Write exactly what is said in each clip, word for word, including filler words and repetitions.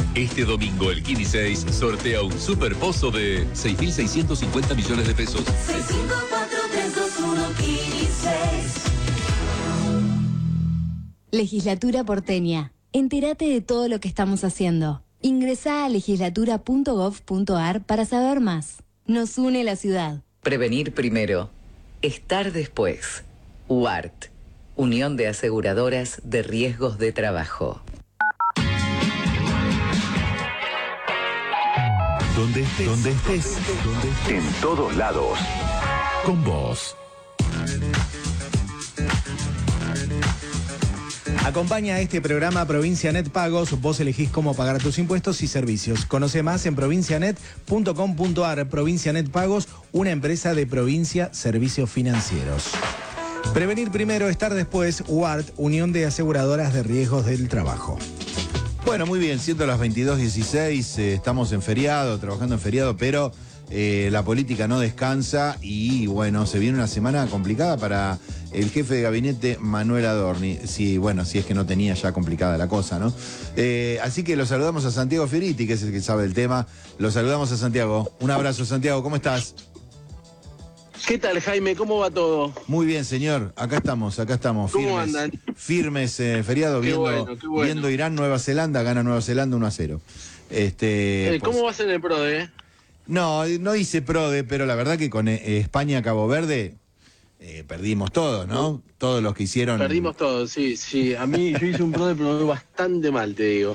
Este domingo el Kini seis sortea un super pozo de seis mil seiscientos cincuenta millones de pesos. seis cinco cuatro tres dos uno Kini seis. Legislatura porteña. Entérate de todo lo que estamos haciendo. Ingresá a legislatura punto gov punto ar para saber más. Nos une la ciudad. Prevenir primero. Estar después. U A R T. Unión de Aseguradoras de Riesgos de Trabajo. Donde estés, donde estés, donde estés. En todos lados. Con vos. Acompaña a este programa Provincia Net Pagos. Vos elegís cómo pagar tus impuestos y servicios. Conoce más en provincia net punto com punto ar. Provincia Net Pagos, una empresa de Provincia Servicios Financieros. Prevenir primero, estar después. U A R T, Unión de Aseguradoras de Riesgos del Trabajo. Bueno, muy bien, siendo las veintidós dieciséis, eh, estamos en feriado, trabajando en feriado, pero eh, la política no descansa y bueno, se viene una semana complicada para el jefe de gabinete Manuel Adorni. Sí, bueno, si es que no tenía ya complicada la cosa, ¿no? Eh, así que lo saludamos a Santiago Fieriti, que es el que sabe el tema. Lo saludamos a Santiago. Un abrazo, Santiago, ¿cómo estás? ¿Qué tal, Jaime? ¿Cómo va todo? Muy bien, señor. Acá estamos, acá estamos. ¿Cómo firmes, andan? Firmes, eh, feriado, Qué viendo, bueno, qué bueno. viendo Irán, Nueva Zelanda, gana Nueva Zelanda uno a cero. Este, Eh, ¿Cómo pues, vas en el PRODE? No, no hice PRODE, pero la verdad que con eh, España-Cabo Verde eh, perdimos todos, ¿no? Todos los que hicieron... Perdimos todo, sí, sí. A mí yo hice un PRODE, pero me fue bastante mal, te digo.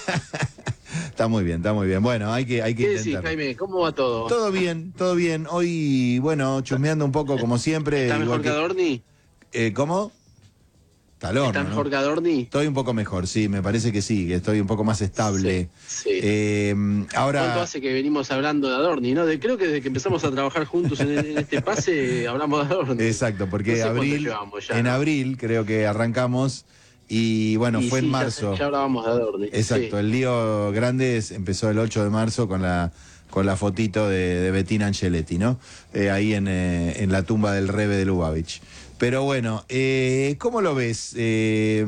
Está muy bien, está muy bien. Bueno, hay que, hay que ¿Qué intentar. decís, Jaime? ¿Cómo va todo? Todo bien, todo bien. Hoy, bueno, chusmeando un poco como siempre. ¿Está igual mejor que Adorni? Eh, ¿Cómo? Talón, ¿Está ¿no? mejor que Adorni? Estoy un poco mejor, sí, me parece que sí, que estoy un poco más estable. Sí, sí. Eh, ahora... ¿Cuánto hace que venimos hablando de Adorni, no? De, creo que desde que empezamos a trabajar juntos en, en este pase hablamos de Adorni. Exacto, porque No sé cuánto abril, llevamos ya, en ¿no? abril creo que arrancamos y bueno, Y fue sí, en ya- marzo. Ya, hablábamos de Adorni. Exacto, Sí. el lío grande es- empezó el ocho de marzo con la con la fotito de, de Bettina Angeletti, ¿no? Eh, ahí en, eh, en la tumba del Rebe de Lubavitch. Pero bueno, eh, ¿cómo lo ves? Eh,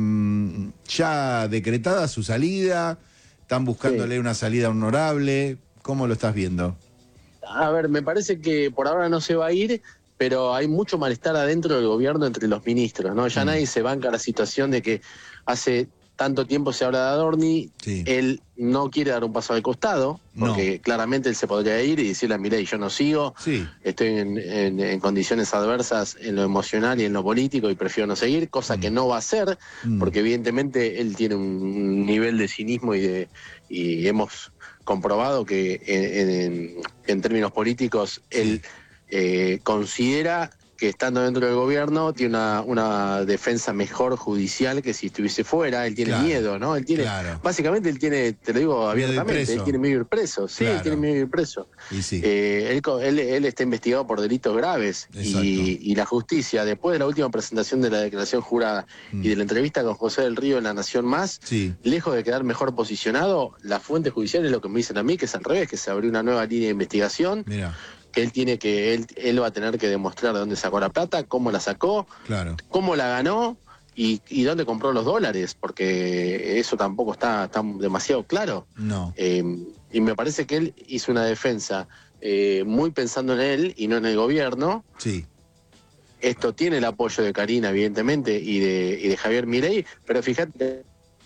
¿Ya decretada su salida? ¿Están buscándole Sí. una salida honorable? ¿Cómo lo estás viendo? A ver, me parece que por ahora no se va a ir, pero hay mucho malestar adentro del gobierno entre los ministros, ¿no? Ya Mm. nadie se banca la situación de que hace tanto tiempo se habla de Adorni, Sí. él no quiere dar un paso al costado, porque claramente él se podría ir y decirle a Milei, yo no sigo, Sí. estoy en, en- en condiciones adversas en lo emocional y en lo político y prefiero no seguir, cosa Mm. que no va a hacer, Mm. porque evidentemente él tiene un nivel de cinismo y, de, y hemos comprobado que en, en- en términos políticos él eh, considera que estando dentro del gobierno tiene una, una defensa mejor judicial que si estuviese fuera. Él tiene Claro, miedo, ¿no? Él tiene, claro. Básicamente él tiene, te lo digo Miedo de ir abiertamente, preso. él tiene miedo de ir preso. Sí, él Claro. tiene miedo de ir preso. Y sí. Eh, él, co- él, él está investigado por delitos graves Exacto. y, y la justicia, después de la última presentación de la declaración jurada Mm. y de la entrevista con José del Río en La Nación Más, Sí. lejos de quedar mejor posicionado, la fuente judicial es lo que me dicen a mí, que es al revés, que se abrió una nueva línea de investigación, Mira, que él tiene que, él, él va a tener que demostrar de dónde sacó la plata, cómo la sacó, claro. cómo la ganó y, y dónde compró los dólares, porque eso tampoco está, está demasiado claro. No. Eh, y me parece que él hizo una defensa eh, muy pensando en él y no en el gobierno. Sí. Esto tiene el apoyo de Karina, evidentemente, y de, y de Javier Milei, pero fíjate,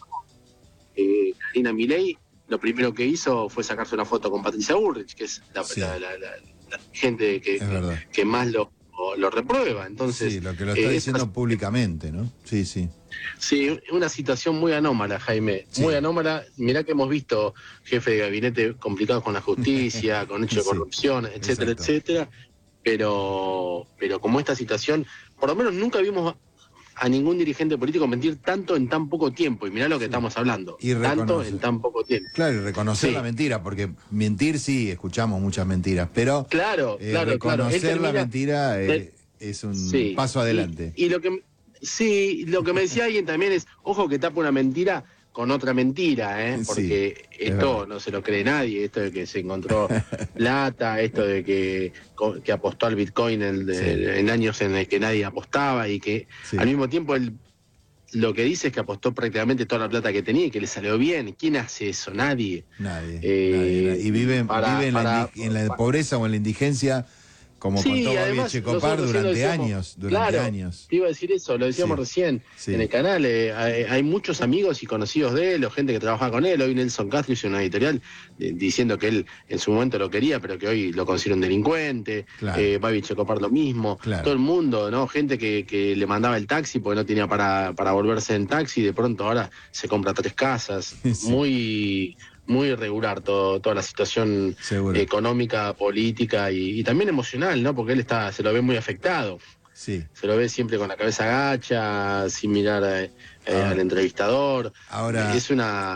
eh, Karina Milei lo primero que hizo fue sacarse una foto con Patricia Bullrich, que es la, Sí. la- la- la- la gente que, Es verdad. que más lo, lo reprueba. Entonces, Sí, lo que lo está eh, diciendo esta- públicamente, ¿no? Sí, sí. Sí, una situación muy anómala, Jaime, Sí. muy anómala. Mirá que hemos visto jefe de gabinete complicados con la justicia, con hechos Sí, de corrupción, etcétera, exacto. etcétera. Pero, pero como esta situación, por lo menos nunca vimos a ningún dirigente político mentir tanto en tan poco tiempo. Y mirá lo que estamos hablando. Y Tanto reconoce. en tan poco tiempo. Claro, y reconocer Sí. la mentira, porque mentir sí, escuchamos muchas mentiras, pero Claro, eh, claro, claro. Él reconocer la termina- mentira eh, él- es un Sí. paso adelante. Y, y lo que sí, lo que me decía alguien también es, ojo que tapa una mentira con otra mentira, ¿eh? Sí, Porque es esto verdad. no se lo cree nadie, esto de que se encontró plata, esto de que, co- que apostó al Bitcoin en, Sí. en años en el que nadie apostaba y que Sí. al mismo tiempo él lo que dice es que apostó prácticamente toda la plata que tenía y que le salió bien. ¿Quién hace eso? Nadie. Nadie. Eh, nadie, nadie. Y vive, para, vive en, para, la, en la pobreza o en la indigencia, como sí, contó Bobby además, Echecopar durante decíamos, años. Durante claro, años. Te iba a decir eso, lo decíamos Sí, recién sí. en el canal. Eh, hay, hay muchos amigos y conocidos de él, o gente que trabaja con él. Hoy Nelson Castro hizo una editorial eh, diciendo que él en su momento lo quería, pero que hoy lo considera un delincuente. Claro. Eh, Babi Echecopar lo mismo. Claro. Todo el mundo, ¿no? Gente que, que le mandaba el taxi porque no tenía para, para volverse en taxi. De pronto ahora se compra tres casas. Sí. Muy. Muy irregular todo, toda la situación Seguro. económica, política y, y también emocional, ¿no? Porque él está, se lo ve muy afectado. Sí. Se lo ve siempre con la cabeza agacha, sin mirar eh, eh, Ahora- al entrevistador. ahora- Es una...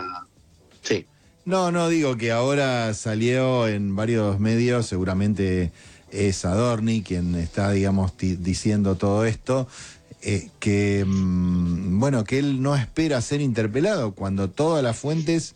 Sí. No, no, digo que ahora salió en varios medios, seguramente es Adorni quien está, digamos, ti- diciendo todo esto, eh, que, mm, bueno, que él no espera ser interpelado cuando todas las fuentes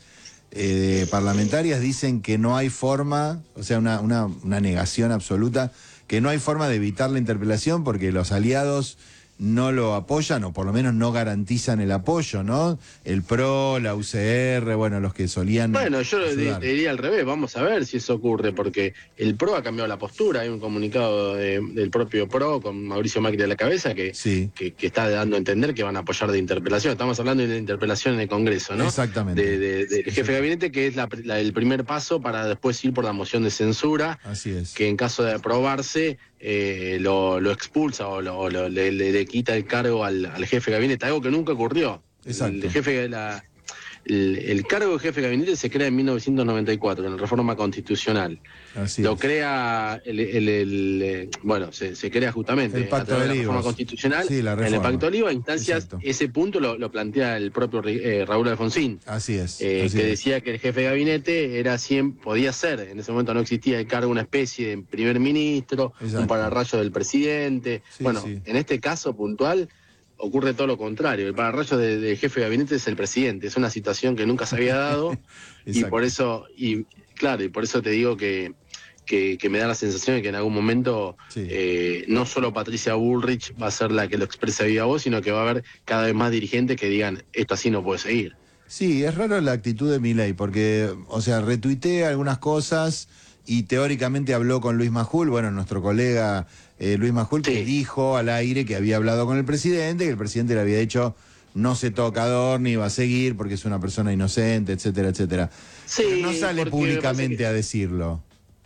eh, parlamentarias dicen que no hay forma, o sea, una, una, una negación absoluta, que no hay forma de evitar la interpelación porque los aliados no lo apoyan o por lo menos no garantizan el apoyo, ¿no? El P R O, la U C R, bueno, los que solían Bueno, yo le, ayudar. le diría al revés, vamos a ver si eso ocurre, porque el P R O ha cambiado la postura, hay un comunicado de- del propio P R O con Mauricio Macri a la cabeza que, Sí. que, que está dando a entender que van a apoyar de interpelación. Estamos hablando de interpelación en el Congreso, ¿no? Exactamente. De, de- del jefe de gabinete, que es la- la- el primer paso para después ir por la moción de censura, Así es. que en caso de aprobarse eh, lo, lo expulsa o, lo, o lo- le, le- le quita el cargo al, al jefe de gabinete, algo que nunca ocurrió. Exacto. El, jefe de la, el, el cargo de jefe de gabinete se crea en mil novecientos noventa y cuatro, en la reforma constitucional. Así Lo es. crea, el, el- el, eh, bueno, se, se crea justamente El Pacto a través de de la reforma Olivos. constitucional, Sí, la en el reforma. Pacto de Olivos, instancias, Exacto. ese punto lo, lo plantea el propio eh, Raúl Alfonsín. Así es. Eh, así que es. decía que el jefe de gabinete era siempre, podía ser, en ese momento no existía el cargo, una especie de primer ministro, Exacto. un pararrayo del presidente. Sí, bueno, sí. en este caso puntual ocurre todo lo contrario. El pararrayo del de jefe de gabinete es el presidente. Es una situación que nunca se había dado y Exacto. por eso, y claro, y por eso te digo que, que, que me da la sensación de que en algún momento Sí. eh, no solo Patricia Bullrich va a ser la que lo exprese a viva voz, sino que va a haber cada vez más dirigentes que digan, esto así no puede seguir. Sí, es raro la actitud de Milei, porque, o sea, retuitea algunas cosas y teóricamente habló con Luis Majul, bueno, nuestro colega eh, Luis Majul, que Sí. dijo al aire que había hablado con el presidente, que el presidente le había dicho no se toca a Adorni, va a seguir porque es una persona inocente, etcétera, etcétera. Sí, Pero no sale porque me parece públicamente que- a decirlo.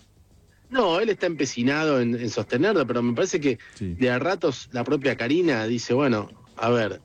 No, él está empecinado en, en sostenerlo, pero me parece que Sí. de a ratos la propia Karina dice, bueno, a ver,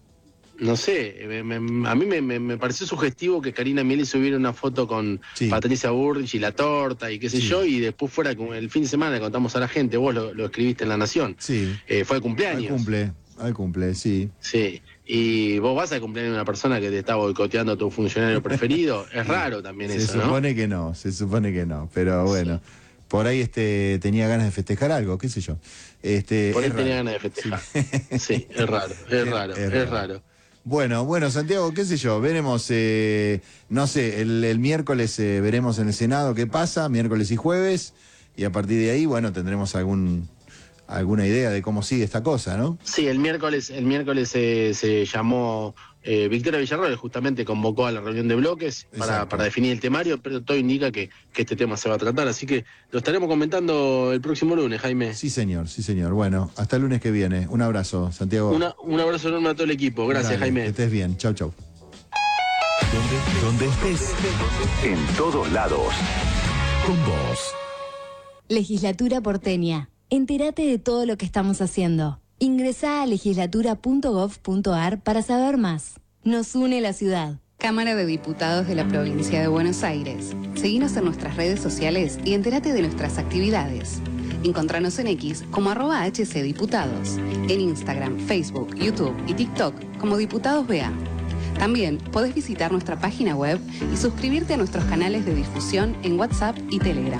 no sé, me- me- a mí me, me- me pareció sugestivo que Karina Milei subiera una foto con Sí. Patricia Bullrich y la torta y qué sé Sí. yo, y después fuera con el fin de semana le contamos a la gente, vos lo, lo escribiste en La Nación, Sí, eh, fue de al cumpleaños. cumple, al cumple, sí. Sí, y vos vas al cumpleaños de una persona que te está boicoteando a tu funcionario preferido, es raro también Se eso, ¿no? supone que no, se supone que no, pero bueno, por ahí este tenía ganas de festejar algo, qué sé yo. Este, Por ahí es tenía raro. ganas de festejar. Sí, es raro, es raro, Es es raro. raro. Bueno, bueno, Santiago, qué sé yo, veremos, eh, no sé, el, el miércoles eh, veremos en el Senado qué pasa, miércoles y jueves, y a partir de ahí, bueno, tendremos algún alguna idea de cómo sigue esta cosa, ¿no? Sí, el miércoles, el miércoles eh, se llamó eh, Victoria Villarroel, justamente convocó a la reunión de bloques para, Exacto. para definir el temario, pero todo indica que, que este tema se va a tratar, así que lo estaremos comentando el próximo lunes, Jaime. Sí, señor, sí, señor. Bueno, hasta el lunes que viene. Un abrazo, Santiago. Una- un abrazo enorme a todo el equipo, gracias, Dale, Jaime. Que estés bien. Chau, chau. Donde, donde estés, en todos lados. Con vos. Legislatura porteña. Entérate de todo lo que estamos haciendo. Ingresá a legislatura punto gov punto ar para saber más. Nos une la ciudad. Cámara de Diputados de la Provincia de Buenos Aires. Seguinos en nuestras redes sociales y entérate de nuestras actividades. Encontranos en X como arroba hcdiputados, en Instagram, Facebook, YouTube y TikTok como Diputados B A. También podés visitar nuestra página web y suscribirte a nuestros canales de difusión en WhatsApp y Telegram.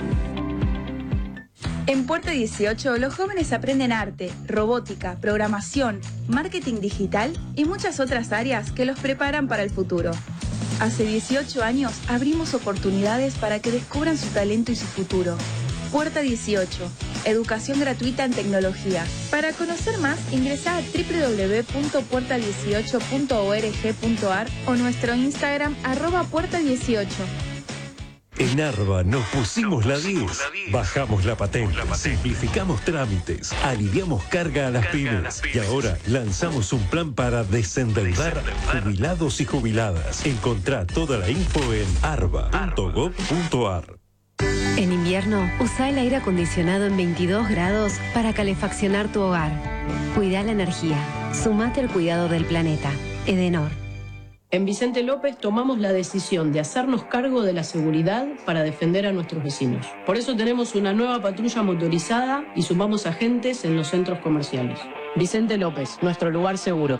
En Puerta dieciocho, los jóvenes aprenden arte, robótica, programación, marketing digital y muchas otras áreas que los preparan para el futuro. Hace dieciocho años abrimos oportunidades para que descubran su talento y su futuro. Puerta dieciocho, educación gratuita en tecnología. Para conocer más, ingresa a doble u doble u doble u punto puerta dieciocho punto org punto ar o nuestro Instagram arroba puerta dieciocho. En Arba nos pusimos la diez, bajamos la patente, simplificamos trámites, aliviamos carga a las pymes y ahora lanzamos un plan para desendeudar jubilados y jubiladas. Encontrá toda la info en arba punto gob punto ar. En invierno, usa el aire acondicionado en veintidós grados para calefaccionar tu hogar. Cuida la energía. Sumate al cuidado del planeta. Edenor. En Vicente López tomamos la decisión de hacernos cargo de la seguridad para defender a nuestros vecinos. Por eso tenemos una nueva patrulla motorizada y sumamos agentes en los centros comerciales. Vicente López, nuestro lugar seguro.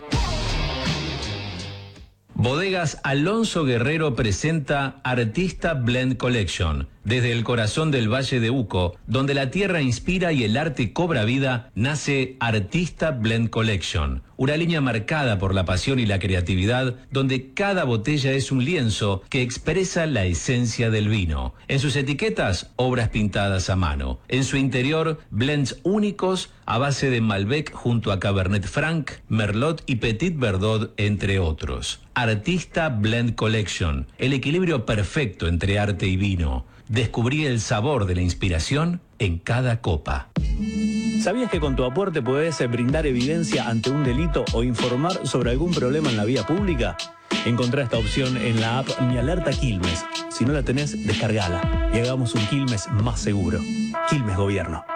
Bodegas Alonso Guerrero presenta Artista Blend Collection. Desde el corazón del Valle de Uco, donde la tierra inspira y el arte cobra vida, nace Artista Blend Collection. Una línea marcada por la pasión y la creatividad, donde cada botella es un lienzo que expresa la esencia del vino. En sus etiquetas, obras pintadas a mano. En su interior, blends únicos a base de Malbec junto a Cabernet Franc, Merlot y Petit Verdot, entre otros. Artista Blend Collection, el equilibrio perfecto entre arte y vino. Descubrí el sabor de la inspiración en cada copa. ¿Sabías que con tu aporte podés brindar evidencia ante un delito o informar sobre algún problema en la vía pública? Encontrá esta opción en la app Mi Alerta Quilmes. Si no la tenés, descargala y hagamos un Quilmes más seguro. Quilmes Gobierno.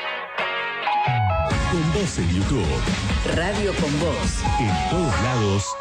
Con vos en YouTube. Radio con Vos. En todos lados.